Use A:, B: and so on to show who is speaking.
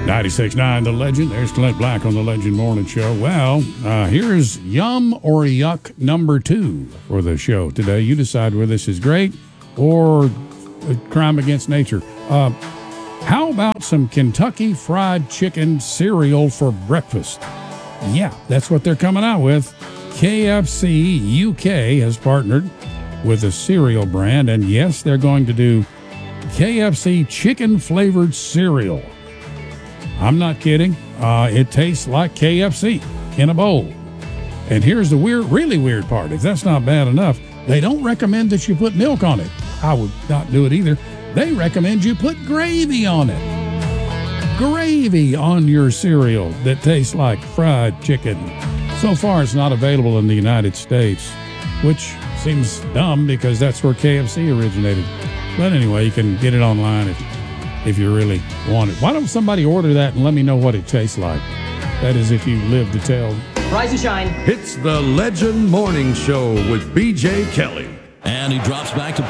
A: 96.9 The Legend. There's Clint Black on the Legend Morning Show. Well, here's Yum or Yuck number 2 for the show today. You decide whether this is great or a crime against nature. How about some Kentucky Fried Chicken cereal for breakfast? Yeah, that's what they're coming out with. KFC UK has partnered with a cereal brand, and yes, they're going to do KFC chicken-flavored cereal. I'm not kidding. It tastes like KFC in a bowl. And here's the really weird part. If that's not bad enough, they don't recommend that you put milk on it. I would not do it either. They recommend you put gravy on it. Gravy on your cereal that tastes like fried chicken. So far, it's not available in the United States, which seems dumb because that's where KFC originated. But anyway, you can get it online if you really want it. Why don't somebody order that and let me know what it tastes like? That is, if you live to tell.
B: Rise and shine.
C: It's the Legend Morning Show with BJ Kelly.
D: And he drops back to